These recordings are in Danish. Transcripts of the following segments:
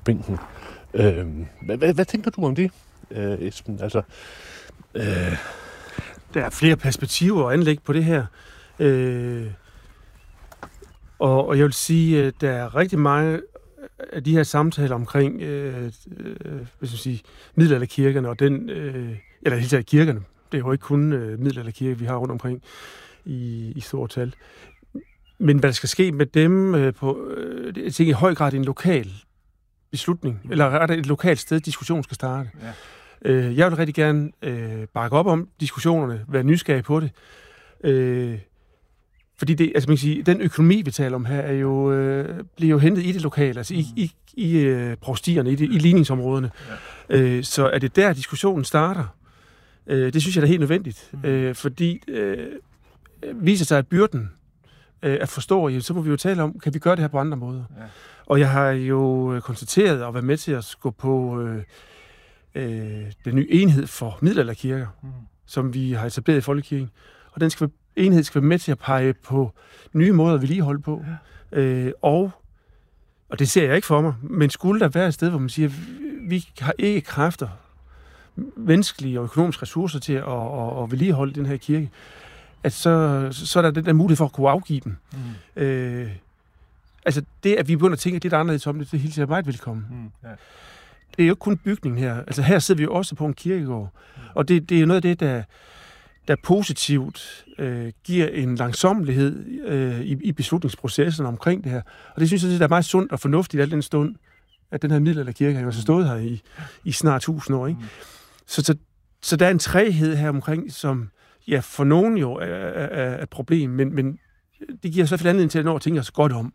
forsamlingsbænken. Hvad tænker du om det, Esben? Altså, Der er flere perspektiver at anlægge på det her. Og jeg vil sige, at der er rigtig mange af de her samtaler omkring middelalderkirkerne og den, eller helt taget kirkerne. Det er jo ikke kun middelalderkirker, vi har rundt omkring i stort tal. Men hvad der skal ske med dem jeg tænker i høj grad en lokal beslutning, eller er der et lokalt sted, diskussionen skal starte. Ja. Jeg vil rigtig gerne bakke op om diskussionerne, være nysgerrig på det. Fordi det, altså man kan sige, den økonomi, vi taler om her, er jo, bliver jo hentet i det lokale, altså i provstierne, i ligningsområderne. Ja. Så er det der, diskussionen starter. Det synes jeg er helt nødvendigt. Fordi viser sig, at byrden er for stor, så må vi jo tale om, kan vi gøre det her på andre måder? Ja. Og jeg har jo konstateret og været med til at gå på den nye enhed for middelalderkirker, som vi har etableret i Folkekirken. Og den enhed skal være med til at pege på nye måder at vedligeholde på. Ja. Og det ser jeg ikke for mig, men skulle der være et sted, hvor man siger, vi har ikke kræfter, menneskelige og økonomiske ressourcer til at vedligeholde den her kirke, at så er der den der mulighed for at kunne afgive dem. Altså det, at vi begynder at tænke, at det er der anderledes om det hilser jeg meget velkommen. Ja. Det er jo ikke kun bygningen her. Altså her sidder vi jo også på en kirkegård. Og det er noget af det, der positivt giver en langsommelighed i beslutningsprocessen omkring det her. Og det synes jeg, det er meget sundt og fornuftigt al den stund, at den her middelalderkirke har jo så stået her i snart 1000 år. Ikke? Så der er en træghed her omkring, som for nogen jo er et problem, men det giver så i hvert fald anledning til, at når tænker os godt om.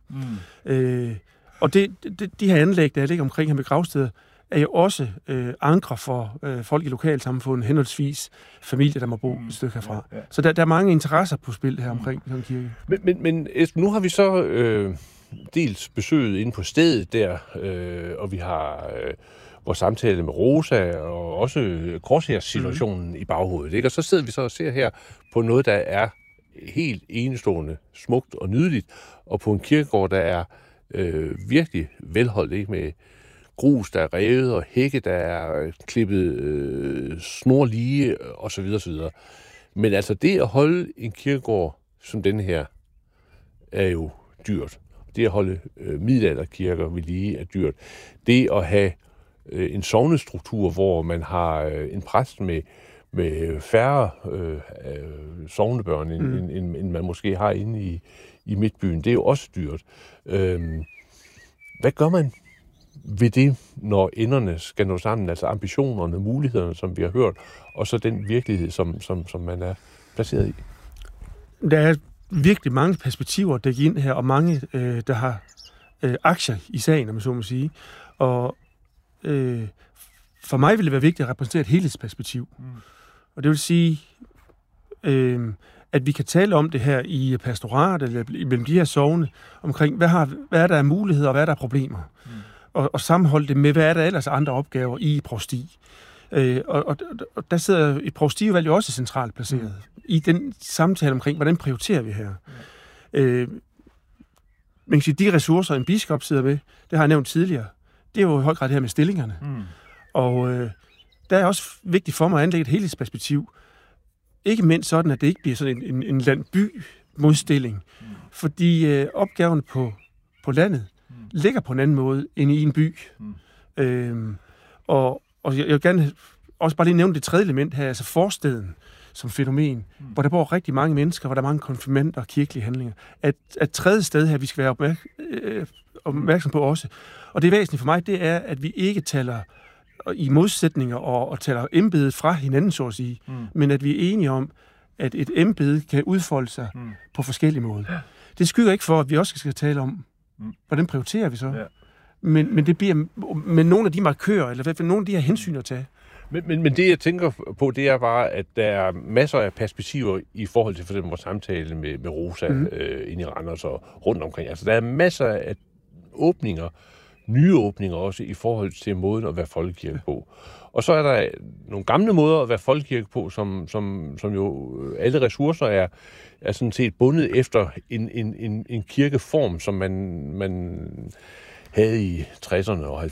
Og de her anlæg, der ligger omkring her med gravsteder, er jo også ankre for folk i lokalsamfundet, henholdsvis familier, der må bo et stykke herfra. Ja. Så der er mange interesser på spil her omkring den kirke. Men Esben, nu har vi så dels besøget inde på stedet der, og vi har vores samtale med Rosa, og også Korshærs-situationen i baghovedet. Ikke? Og så sidder vi så og ser her på noget, der er helt enestående, smukt og nydeligt, og på en kirkegård, der er virkelig velholdt, ikke? Med grus, der er revet, og hække, der er klippet snorlige, osv. osv. Men altså det at holde en kirkegård som den her, er jo dyrt. Det at holde middelalderkirker ved lige er dyrt. Det at have en sognestruktur, hvor man har en præst med færre sognebørn, end man måske har inde i midtbyen, det er jo også dyrt. Hvad gør man ved det, når enderne skal nå sammen, altså ambitionerne, mulighederne, som vi har hørt, og så den virkelighed, som man er placeret i? Der er virkelig mange perspektiver, der giver ind her, og mange, der har aktier i sagen, om man så må sige. Og for mig vil det være vigtigt at repræsentere et helhedsperspektiv. Og det vil sige, at vi kan tale om det her i pastorat, eller mellem de her sogne, omkring, hvad er der af muligheder, og hvad er der af problemer. Og sammenholde det med, hvad er der ellers andre opgaver i provsti. Og der sidder et provstiudvalg jo også centralt placeret i den samtale omkring, hvordan prioriterer vi her. Man kan sige, de ressourcer, en biskop sidder med, det har jeg nævnt tidligere, det er jo i høj grad det her med stillingerne. Og der er også vigtigt for mig at anlægge et helhedsperspektiv. Ikke mindst sådan, at det ikke bliver sådan en land-by-modstilling. Fordi opgaven på landet ligger på en anden måde end i en by. Og jeg vil gerne også bare lige nævne det tredje element her, altså forsteden som fænomen, hvor der bor rigtig mange mennesker, hvor der er mange konfirmander og kirkelige handlinger. At tredje sted her, vi skal være opmærksom på også. Og det er væsentligt for mig, det er, at vi ikke taler i modsætninger og taler embedet fra hinanden, så at sige, men at vi er enige om, at et embede kan udfolde sig på forskellige måder. Det skygger ikke for, at vi også skal tale om, hvordan prioriterer vi så? Ja. Men det bliver med nogle af de markører, eller i hvert fald nogle af de her hensyn at tage. Men det, jeg tænker på, det er bare, at der er masser af perspektiver i forhold til for eksempel vores samtale med Rosa inde i Randers og rundt omkring. Altså, der er masser af åbninger, nye åbninger også i forhold til måden at være folkekirke på. Og så er der nogle gamle måder at være folkekirke på, som jo alle ressourcer er sådan set bundet efter en kirkeform, som man havde i 60'erne og